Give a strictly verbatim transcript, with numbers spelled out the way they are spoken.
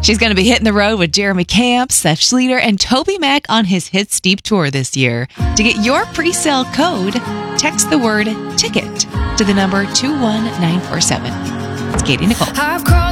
She's going to be hitting the road with Jeremy Camp, Seth Schleter, and Toby Mac on his Hits Deep Tour this year. To get your pre-sale code, text the word TICKET to the number two one nine four seven. It's Katie Nicole. I've crawled